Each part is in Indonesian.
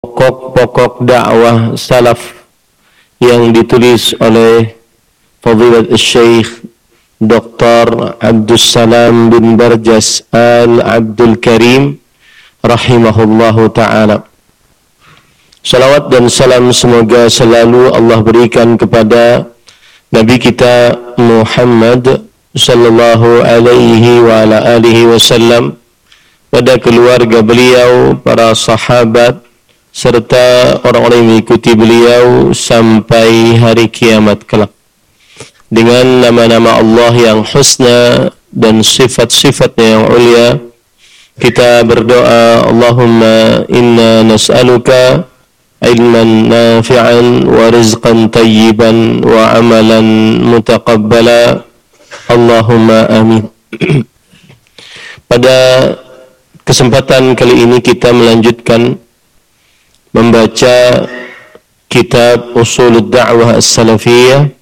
pokok-pokok dakwah salaf yang ditulis oleh Fadilat Syekh Dr. Abdus Salam bin Barjas Al-Abdul Karim rahimahullahu ta'ala. Salawat dan salam semoga selalu Allah berikan kepada Nabi kita Muhammad sallallahu alaihi wa ala alihi wasallam, pada keluarga beliau, para sahabat, serta orang-orang yang mengikuti beliau sampai hari kiamat kelak. Dengan nama-nama Allah yang husna dan sifat-sifatnya yang ulia, kita berdoa, Allahumma inna nas'aluka ilman nafi'an wa rizqan tayyiban wa amalan mutaqabbala. Allahumma amin. Pada kesempatan kali ini kita melanjutkan membaca kitab Ushulud Da'wah As-Salafiyah,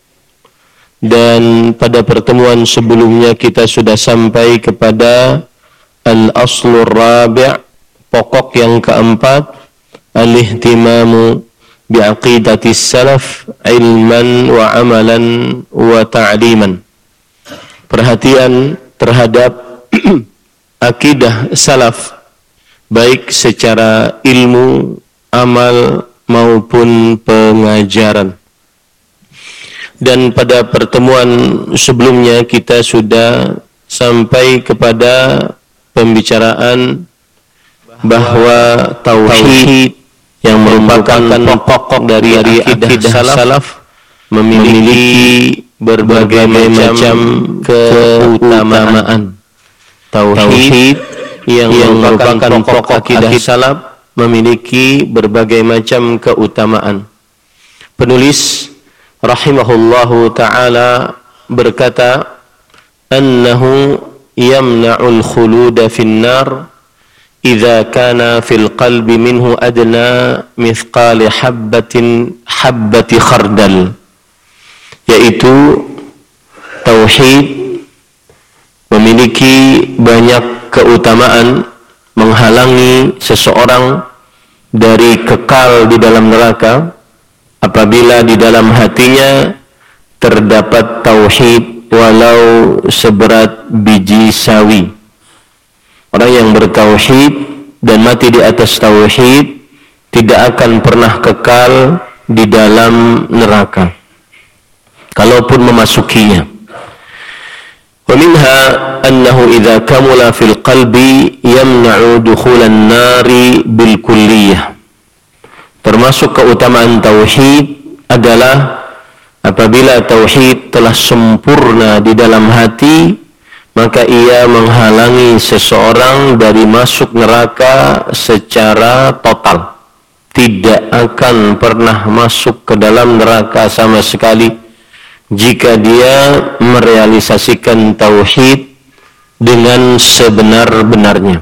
dan pada pertemuan sebelumnya kita sudah sampai kepada Al-Aslur Rabi', pokok yang keempat, Al-Ihtimamu bi'aqidatis salaf ilman wa amalan wa ta'liman. Perhatian terhadap akidah salaf, baik secara ilmu, amal maupun pengajaran. Dan pada pertemuan sebelumnya kita sudah sampai kepada pembicaraan bahwa tauhid yang merupakan pokok dari akidah salaf memiliki berbagai macam keutamaan. Tauhid yang merupakan pokok akidah salaf memiliki berbagai macam keutamaan. Penulis rahimahullahu ta'ala berkata, annahu yamna'ul khuluda finnar idza kana fil qalbi minhu adna mithqali habbati khardal. Yaitu tauhid memiliki banyak keutamaan, menghalangi seseorang dari kekal di dalam neraka apabila di dalam hatinya terdapat tauhid walau seberat biji sawi. Orang yang bertauhid dan mati di atas tauhid tidak akan pernah kekal di dalam neraka kalaupun memasukinya. Wa minha annahu idza kamula fil qalbi yamna'u dukhulan nari bil kulliyah. Termasuk keutamaan tauhid adalah apabila tauhid telah sempurna di dalam hati, maka ia menghalangi seseorang dari masuk neraka secara total. Tidak akan pernah masuk ke dalam neraka sama sekali jika dia merealisasikan tauhid dengan sebenar-benarnya.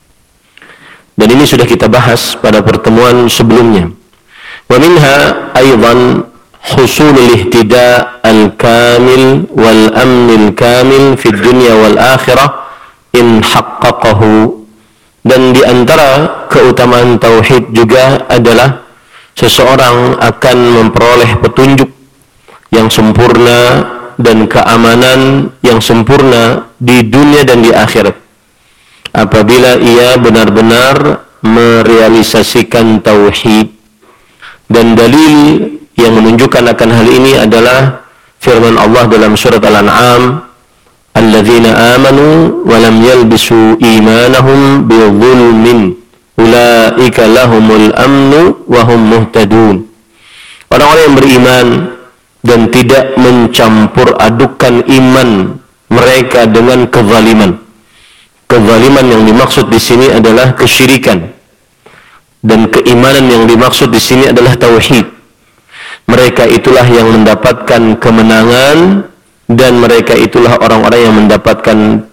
Dan ini sudah kita bahas pada pertemuan sebelumnya. Wa minha aidan husulul ihtida' al-kamil wal amnil kamil fid dunya wal akhirah in haqqaqahu. Dan di antara keutamaan tauhid juga adalah seseorang akan memperoleh petunjuk yang sempurna dan keamanan yang sempurna di dunia dan di akhirat apabila ia benar-benar merealisasikan tauhid. Dan dalil yang menunjukkan akan hal ini adalah firman Allah dalam surat Al-An'am, alladzina amanu wa lam yalbisu imanahum bidzulmin ulaika lahumul amnu wa hum muhtadun. Orang-orang yang beriman dan tidak mencampur adukan iman mereka dengan kezaliman. Kezaliman yang dimaksud di sini adalah kesyirikan, dan keimanan yang dimaksud di sini adalah tauhid. Mereka itulah yang mendapatkan kemenangan, dan mereka itulah orang-orang yang mendapatkan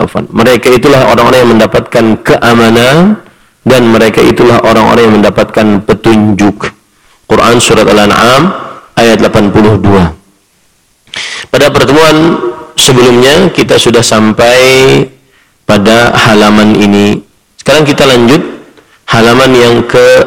keamanan, dan mereka itulah orang-orang yang mendapatkan petunjuk. Quran surat Al-An'am ayat 82. Pada pertemuan sebelumnya kita sudah sampai pada halaman ini. Sekarang kita lanjut halaman yang ke